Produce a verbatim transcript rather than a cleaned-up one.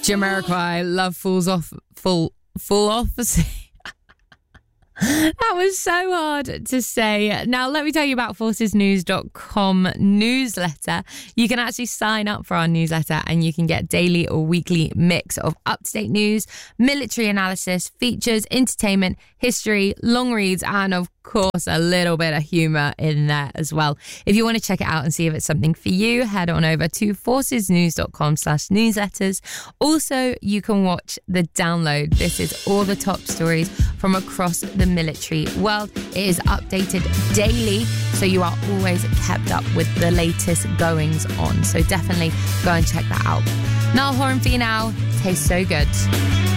Jamiroquai, Love Falls Off, Full, Full Office. That was so hard to say. Now, let me tell you about forces news dot com newsletter. You can actually sign up for our newsletter and you can get daily or weekly mix of up-to-date news, military analysis, features, entertainment, history, long reads, and of course, a little bit of humour in there as well. If you want to check it out and see if it's something for you, head on over to forces news dot com slash newsletters. Also, you can watch the download. This is all the top stories from across the military world. It is updated daily, so you are always kept up with the latest goings on. So definitely go and check that out. Niall Horan for you now. Tastes so good.